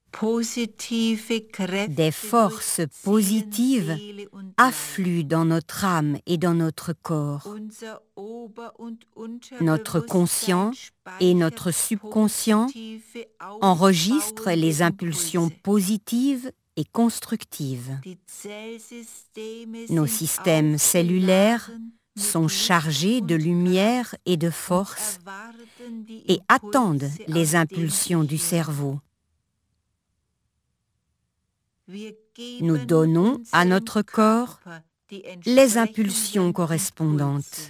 Des forces positives affluent dans notre âme et dans notre corps. Notre conscient et notre subconscient enregistrent les impulsions positives et constructives. Nos systèmes cellulaires sont chargés de lumière et de force et attendent les impulsions du cerveau. Nous donnons à notre corps les impulsions correspondantes.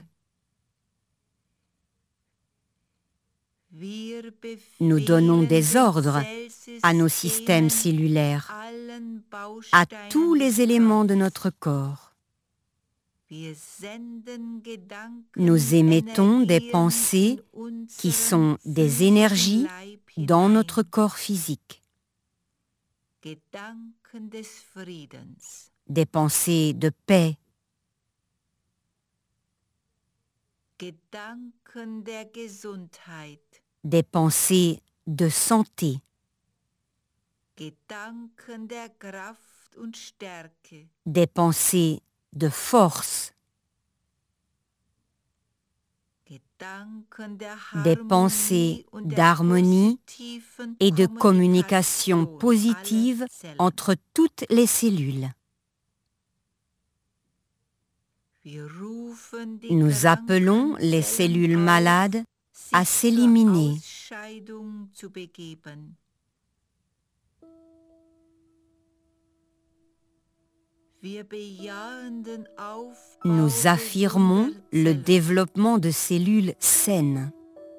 Nous donnons des ordres à nos systèmes cellulaires, à tous les éléments de notre corps. Nous émettons des pensées qui sont des énergies dans notre corps physique. Des pensées de paix, des pensées de santé, des pensées de force, des pensées d'harmonie et de communication positive entre toutes les cellules. Nous appelons les cellules malades à s'éliminer. Nous affirmons le développement de cellules saines.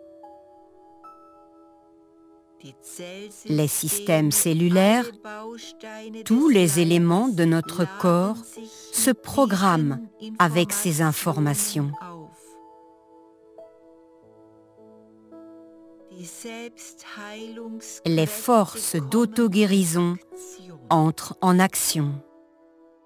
Les systèmes cellulaires, tous les éléments de notre corps se programment avec ces informations. Les forces d'auto-guérison entrent en action.